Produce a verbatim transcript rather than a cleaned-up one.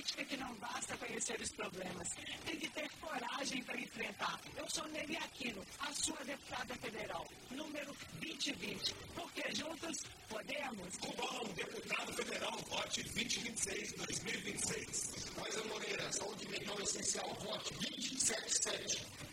política que não basta conhecer os problemas, tem que ter coragem para enfrentar. Eu sou Nelly Aquino, a sua deputada federal, número vinte vinte, porque juntos podemos. Cubão, deputado federal, vote vinte vinte e seis, dois mil e vinte e seis. Rosa Moreira, saúde mental essencial, vote vinte e sete sete.